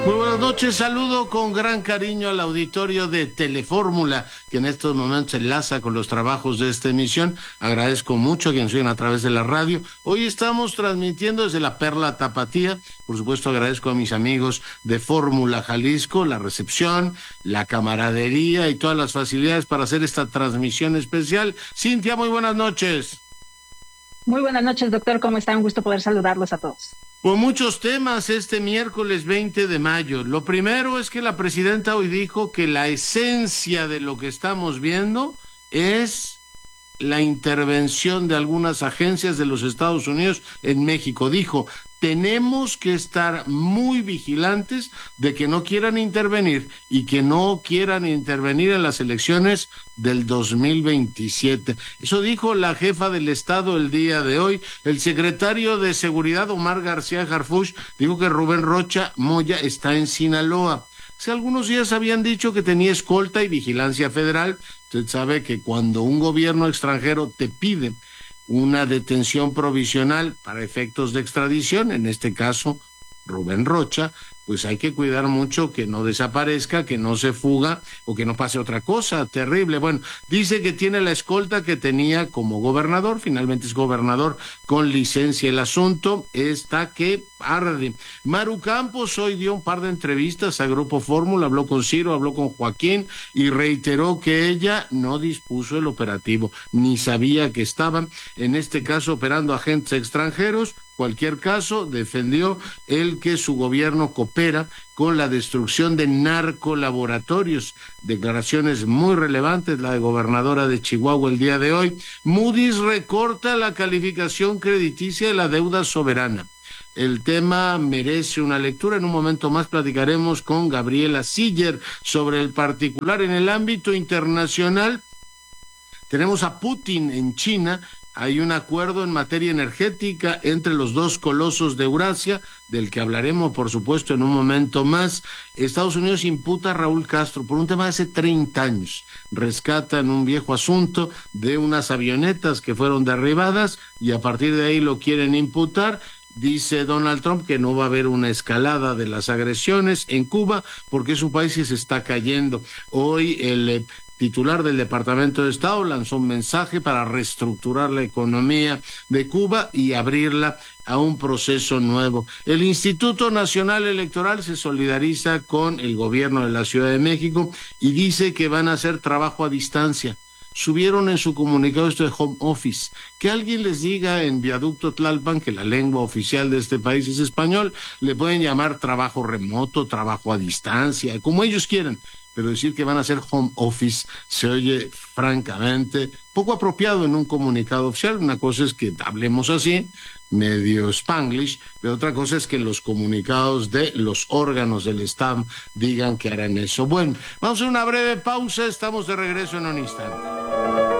Muy buenas noches, saludo con gran cariño al auditorio de Telefórmula, que en estos momentos se enlaza con los trabajos de esta emisión. Agradezco mucho a quienes siguen a través de la radio. Hoy estamos transmitiendo desde la Perla Tapatía. Por supuesto, agradezco a mis amigos de Fórmula Jalisco, la recepción, la camaradería y todas las facilidades para hacer esta transmisión especial. Cintia, muy buenas noches. Muy buenas noches, doctor. ¿Cómo está? Un gusto poder saludarlos a todos. Con muchos temas este miércoles 20 de mayo. Lo primero es que la presidenta hoy dijo que la esencia de lo que estamos viendo es la intervención de algunas agencias de los Estados Unidos en México. Dijo, tenemos que estar muy vigilantes de que no quieran intervenir y que no quieran intervenir en las elecciones del 2027. Eso dijo la jefa del Estado el día de hoy. El secretario de Seguridad, Omar García Harfuch, dijo que Rubén Rocha Moya está en Sinaloa. Hace algunos días habían dicho que tenía escolta y vigilancia federal. Usted sabe que cuando un gobierno extranjero te pide una detención provisional para efectos de extradición, en este caso Rubén Rocha, pues hay que cuidar mucho que no desaparezca, que no se fuga o que no pase otra cosa terrible. Bueno, dice que tiene la escolta que tenía como gobernador, finalmente es gobernador con licencia. El asunto está que arde. Maru Campos hoy dio un par de entrevistas a Grupo Fórmula, habló con Ciro, habló con Joaquín y reiteró que ella no dispuso el operativo, ni sabía que estaban, en este caso, operando agentes extranjeros. Cualquier caso, defendió el que su gobierno coopera con la destrucción de narcolaboratorios. Declaraciones muy relevantes, la de gobernadora de Chihuahua el día de hoy. Moody's recorta la calificación crediticia de la deuda soberana. El tema merece una lectura. En un momento más platicaremos con Gabriela Siller sobre el particular. En el ámbito internacional, tenemos a Putin en China. Hay un acuerdo en materia energética entre los dos colosos de Eurasia, del que hablaremos, por supuesto, en un momento más. Estados Unidos imputa a Raúl Castro por un tema de hace 30 años. Rescatan un viejo asunto de unas avionetas que fueron derribadas y a partir de ahí lo quieren imputar. Dice Donald Trump que no va a haber una escalada de las agresiones en Cuba porque su país se está cayendo. Hoy el titular del Departamento de Estado lanzó un mensaje para reestructurar la economía de Cuba y abrirla a un proceso nuevo. El Instituto Nacional Electoral se solidariza con el gobierno de la Ciudad de México y dice que van a hacer trabajo a distancia. Subieron en su comunicado esto de home office. Que alguien les diga en Viaducto Tlalpan, que la lengua oficial de este país es español, le pueden llamar trabajo remoto, trabajo a distancia, como ellos quieran. Pero decir que van a hacer home office se oye francamente poco apropiado en un comunicado oficial. Una cosa es que hablemos así, medio Spanglish, pero otra cosa es que en los comunicados de los órganos del Estado digan que harán eso. Bueno, vamos a una breve pausa, estamos de regreso en un instante.